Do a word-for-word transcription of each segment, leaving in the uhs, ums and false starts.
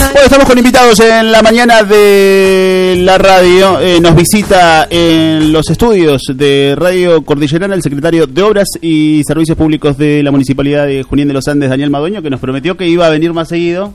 Bueno, estamos con invitados en la mañana de la radio. Eh, nos visita en los estudios de Radio Cordillerana el secretario de Obras y Servicios Públicos de la Municipalidad de Junín de los Andes, Daniel Madueño, que nos prometió que iba a venir más seguido.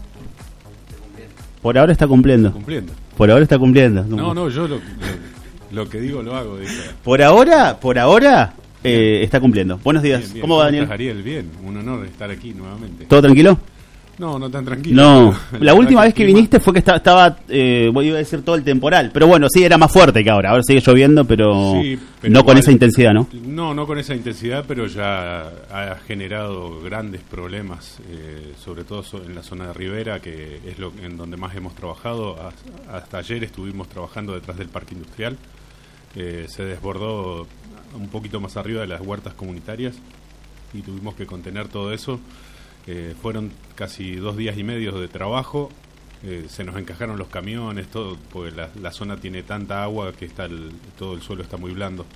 Por ahora está cumpliendo. Cumpliendo. Por ahora está cumpliendo. No, no, yo lo, lo, lo que digo lo hago. Dije. Por ahora, por ahora eh, está cumpliendo. Buenos días. Bien, bien. ¿Cómo va, Daniel? ¿Cómo estás, Ariel? Bien, un honor estar aquí nuevamente. ¿Todo tranquilo? No, no tan tranquilo. No, la, la última vez que clima... viniste fue que estaba, estaba eh, voy a decir todo el temporal, pero bueno, sí, era más fuerte que ahora, ahora sigue lloviendo, pero, sí, pero no igual, con esa intensidad, ¿no? No, no con esa intensidad, pero ya ha generado grandes problemas, eh, sobre todo en la zona de Rivera, que es lo en donde más hemos trabajado. Hasta ayer estuvimos trabajando detrás del parque industrial, eh, se desbordó un poquito más arriba de las huertas comunitarias y tuvimos que contener todo eso. Eh, fueron casi dos días y medio de trabajo, eh, se nos encajaron los camiones, todo, porque la, la zona tiene tanta agua que está el, todo el suelo está muy blando.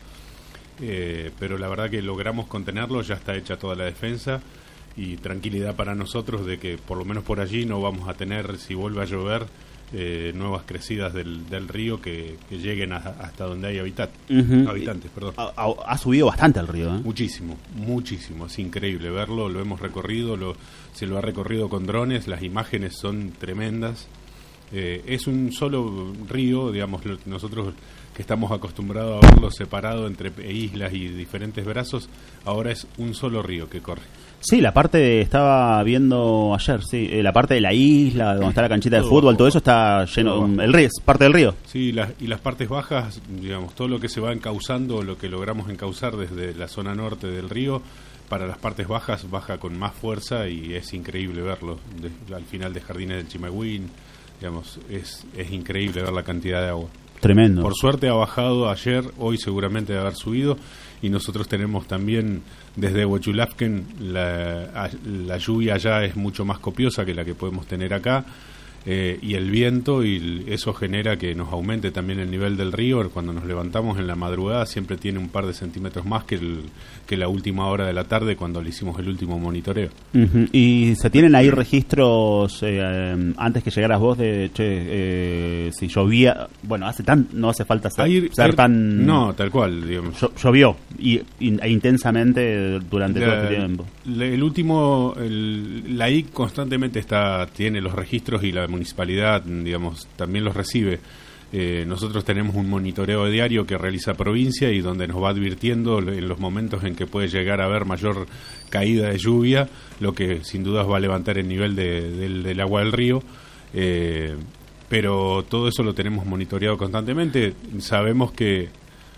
Eh, pero la verdad que logramos contenerlo, ya está hecha toda la defensa y tranquilidad para nosotros de que por lo menos por allí no vamos a tener, si vuelve a llover, eh, nuevas crecidas del, del río que, que lleguen a, hasta donde hay habitat, uh-huh. habitantes. Perdón. Ha, ha, ha subido bastante el río, ¿eh? Muchísimo, muchísimo, es increíble verlo, lo hemos recorrido, lo, se lo ha recorrido con drones, las imágenes son tremendas. Eh, es un solo río, digamos, nosotros que estamos acostumbrados a verlo separado entre islas y diferentes brazos, ahora es un solo río que corre. Sí, la parte de, estaba viendo ayer, sí, eh, la parte de la isla, donde está la canchita de todo fútbol, todo eso está lleno, todo el río, es parte del río. Sí, las, y las partes bajas, digamos, todo lo que se va encauzando, lo que logramos encauzar desde la zona norte del río, para las partes bajas baja con más fuerza y es increíble verlo, de, al final de Jardines del Chimagüín, digamos, es, es increíble ver la cantidad de agua. Tremendo. Por suerte ha bajado ayer, hoy seguramente debe haber subido, y nosotros tenemos también desde Huechulafken la, la lluvia allá es mucho más copiosa que la que podemos tener acá, eh, y el viento, y eso genera que nos aumente también el nivel del río. Cuando nos levantamos en la madrugada siempre tiene un par de centímetros más que, el, que la última hora de la tarde cuando le hicimos el último monitoreo. Uh-huh. ¿Y se tienen ahí registros eh, antes que llegaras vos de che, eh, si llovía? Bueno, hace tan no hace falta ser, Ahí, ser tan... No, tal cual, digamos. Llovió y, y, e intensamente durante la, todo este tiempo. El último, el, la I C constantemente está tiene los registros y la municipalidad, digamos, también los recibe. Eh, nosotros tenemos un monitoreo diario que realiza provincia y donde nos va advirtiendo en los momentos en que puede llegar a haber mayor caída de lluvia, lo que sin dudas va a levantar el nivel de, del, del agua del río. Eh, pero todo eso lo tenemos monitoreado constantemente. Sabemos que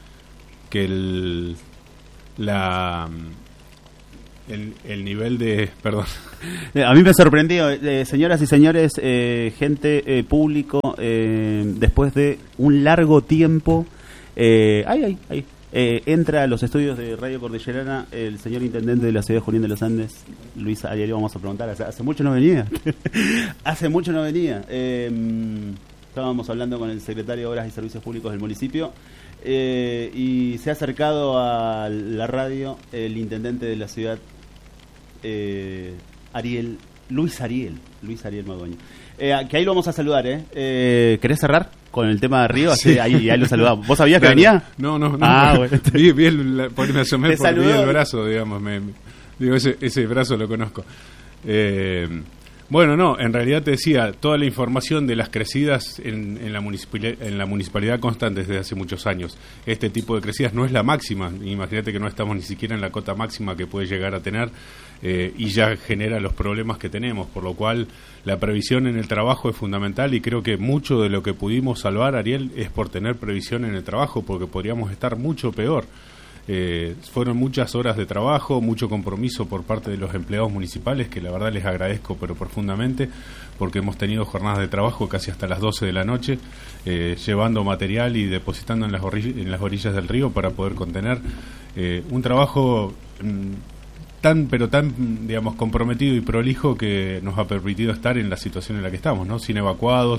que el la El, el nivel de... Perdón. A mí me sorprendió, eh, señoras y señores, eh, gente, eh, público, eh, después de un largo tiempo, eh, ahí, ahí, ahí, eh, entra a los estudios de Radio Cordillerana el señor intendente de la ciudad de Junín de los Andes, Luis Ariel. Vamos a preguntar, hace, hace mucho no venía, hace mucho no venía. Eh, estábamos hablando con el secretario de Obras y Servicios Públicos del municipio. Eh, y se ha acercado a la radio el intendente de la ciudad, eh, Ariel, Luis Ariel, Luis Ariel Madueño. Eh, que ahí lo vamos a saludar, ¿eh? eh ¿Querés cerrar con el tema de Río? Así, ahí, ahí lo saludamos. ¿Vos sabías claro. que venía? No, no, no. Ah, bueno. Vi, vi el, por, me asomé por vi el brazo, digamos. Me, me, digo, ese, ese brazo lo conozco. Eh... Bueno, no, en realidad te decía, toda la información de las crecidas en, en, la municipalidad, en la municipalidad consta desde hace muchos años. Este tipo de crecidas no es la máxima, imagínate que no estamos ni siquiera en la cota máxima que puede llegar a tener eh, y ya genera los problemas que tenemos, por lo cual la previsión en el trabajo es fundamental y creo que mucho de lo que pudimos salvar, Ariel, es por tener previsión en el trabajo, porque podríamos estar mucho peor. Eh, fueron muchas horas de trabajo, mucho compromiso por parte de los empleados municipales, que la verdad les agradezco pero profundamente, porque hemos tenido jornadas de trabajo casi hasta las doce de la noche, eh, llevando material y depositando en las, orillas, en las orillas del río para poder contener eh, un trabajo mmm, tan pero tan digamos comprometido y prolijo que nos ha permitido estar en la situación en la que estamos, ¿no? Sin evacuados,